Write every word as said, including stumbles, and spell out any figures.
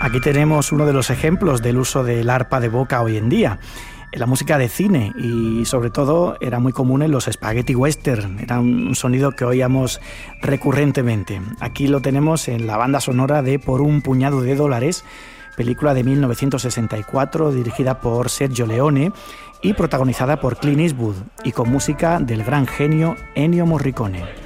Aquí tenemos uno de los ejemplos del uso del arpa de boca hoy en día. En la música de cine y sobre todo era muy común en los spaghetti western, era un sonido que oíamos recurrentemente. Aquí lo tenemos en la banda sonora de Por un puñado de dólares, película de mil novecientos sesenta y cuatro dirigida por Sergio Leone y protagonizada por Clint Eastwood y con música del gran genio Ennio Morricone.